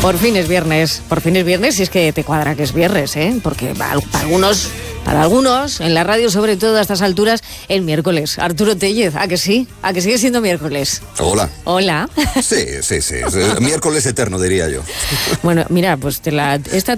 Por fin es viernes, si es que te cuadra que es viernes, ¿eh? Porque para algunos, en la radio sobre todo a estas alturas, el miércoles. Arturo Tellez, ¿a que sí? ¿A que sigue siendo miércoles? Hola. Hola. Sí. Miércoles eterno, diría yo. Bueno, mira, pues esta